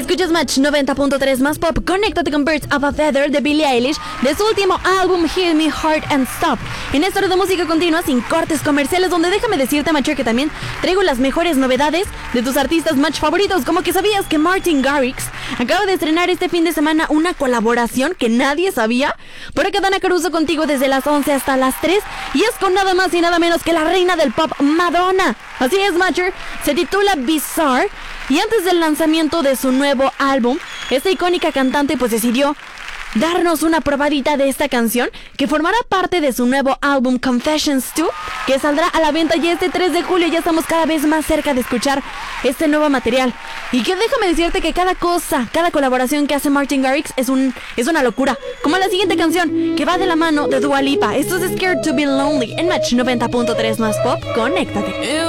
Escuchas Match 90.3 más pop. Conéctate con Birds of a Feather de Billie Eilish de su último álbum Heal Me Heart and Stop. En esta hora de música continua sin cortes comerciales, donde déjame decirte, Matcher, que también traigo las mejores novedades de tus artistas Match favoritos. Como que sabías que Martin Garrix acaba de estrenar este fin de semana una colaboración que nadie sabía. Por acá Dana Caruso contigo desde las 11 hasta las 3 y es con nada más y nada menos que la reina del pop, Madonna. Así es, Matcher, se titula Bizarre. Y antes del lanzamiento de su nuevo álbum, esta icónica cantante pues decidió darnos una probadita de esta canción que formará parte de su nuevo álbum Confessions 2, que saldrá a la venta ya este 3 de julio. Ya estamos cada vez más cerca de escuchar este nuevo material. Y que déjame decirte que cada colaboración que hace Martin Garrix es una locura. Como la siguiente canción, que va de la mano de Dua Lipa. Esto es Scared to be Lonely en Match 90.3 más pop. Conéctate.